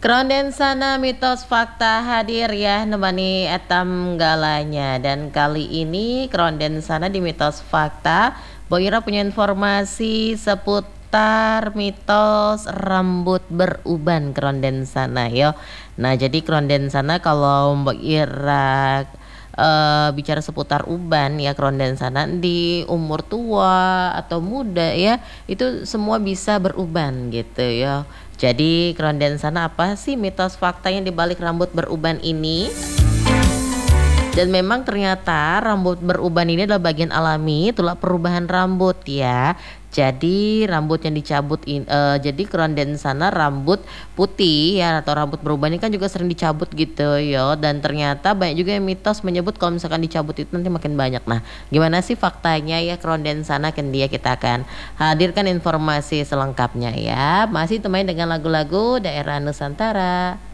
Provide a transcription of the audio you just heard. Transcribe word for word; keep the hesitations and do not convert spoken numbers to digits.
Kronden sana mitos fakta hadir ya nemani etam galanya dan kali ini Kronden sana di mitos fakta Boy Ira punya informasi seputar mitos rambut beruban Kronden sana yo. Nah jadi Kronden sana kalau Mbak Ira uh, bicara seputar uban ya Kronden sana di umur tua atau muda ya itu semua bisa beruban gitu ya. Jadi Kronden sana apa sih mitos faktanya di balik rambut beruban ini? Dan memang ternyata rambut beruban ini adalah bagian alami itulah perubahan rambut ya. Jadi rambut yang dicabut in, uh, jadi Kronden sana rambut putih ya atau rambut beruban ini kan juga sering dicabut gitu ya. Dan ternyata banyak juga yang mitos menyebut kalau misalkan dicabut itu nanti makin banyak. Nah, gimana sih faktanya ya Kronden sana kan dia kita akan hadirkan informasi selengkapnya ya. Masih temani dengan lagu-lagu daerah Nusantara.